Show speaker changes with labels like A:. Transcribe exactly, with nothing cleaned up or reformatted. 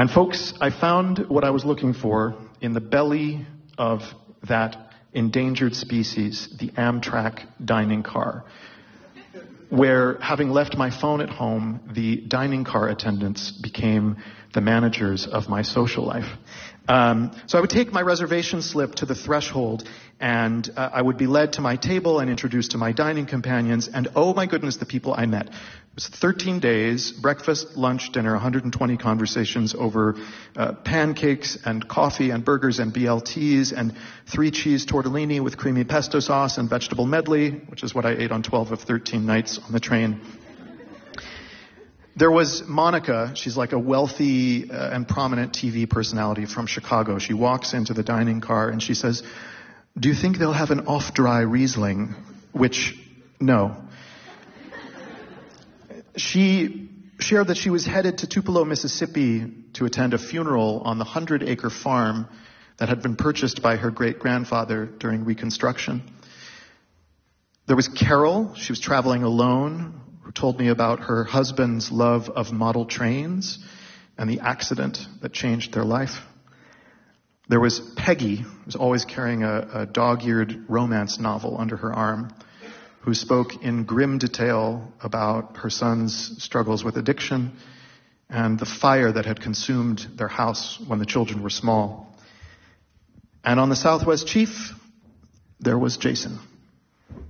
A: And folks, I found what I was looking for in the belly of that endangered species, the Amtrak dining car, where, having left my phone at home, the dining car attendants became the managers of my social life. Um, so I would take my reservation slip to the threshold, and uh, I would be led to my table and introduced to my dining companions, and oh my goodness, the people I met. It was thirteen days, breakfast, lunch, dinner, one hundred twenty conversations over uh, pancakes and coffee and burgers and B L Ts and three cheese tortellini with creamy pesto sauce and vegetable medley, which is what I ate on twelve of thirteen nights on the train. There was Monica. She's like a wealthy uh, and prominent T V personality from Chicago. She walks into the dining car and she says, "Do you think they'll have an off-dry Riesling?" Which, no. She shared that she was headed to Tupelo, Mississippi to attend a funeral on the hundred-acre farm that had been purchased by her great-grandfather during Reconstruction. There was Carol. She was traveling alone, who told me about her husband's love of model trains and the accident that changed their life. There was Peggy, who was always carrying a, a dog-eared romance novel under her arm, who spoke in grim detail about her son's struggles with addiction and the fire that had consumed their house when the children were small. And on the Southwest Chief, there was Jason.